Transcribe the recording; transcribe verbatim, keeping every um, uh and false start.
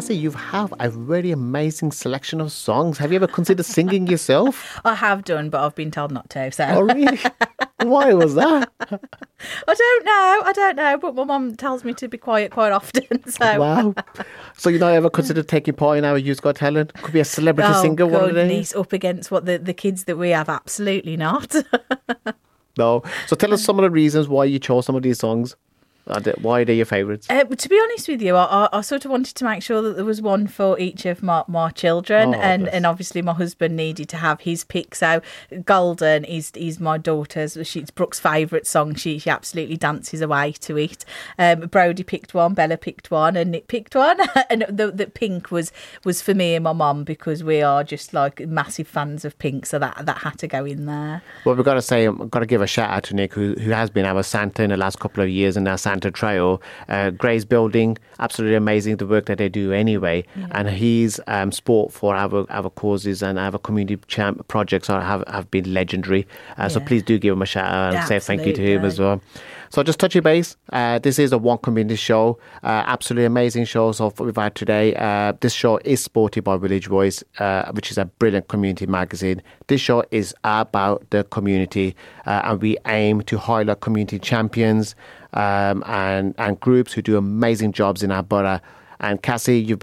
Cassie, you have a very amazing selection of songs. Have you ever considered singing yourself? I have done, but I've been told not to. So. Oh, really? Why was that? I don't know. I don't know. But my mum tells me to be quiet quite often. So. Wow. So you not ever considered taking part in our Youth Got Talent? Could be a celebrity oh, singer one of goodness, days. up against what the, the kids that we have? Absolutely not. No. So tell us some of the reasons why you chose some of these songs. Why are they your favourites? Uh, to be honest with you, I, I sort of wanted to make sure that there was one for each of my, my children, Oh, and, bless. and obviously my husband needed to have his pick. So Golden is is my daughter's. She's Brooke's favourite song. She she absolutely dances away to it. Um, Brody picked one, Bella picked one, and Nick picked one. And the, the Pink was was for me and my mum because we are just like massive fans of Pink. So that that had to go in there. Well, we've got to say, I've got to give a shout out to Nick, who who has been our Santa in the last couple of years, and our Santa Trail. Uh, Gray's Building, absolutely amazing the work that they do anyway. Yeah. And his um, support for our our causes and our community champ projects are, have, have been legendary. Uh, yeah. So please do give him a shout out and yeah, say thank you to him as well. So just touch your base. Uh, this is a One Community show. Uh, absolutely amazing show so we've had today. Uh, this show is supported by Village Voice, uh, which is a brilliant community magazine. This show is about the community, uh, and we aim to highlight community champions um, and, and groups who do amazing jobs in our borough. And Cassie, you've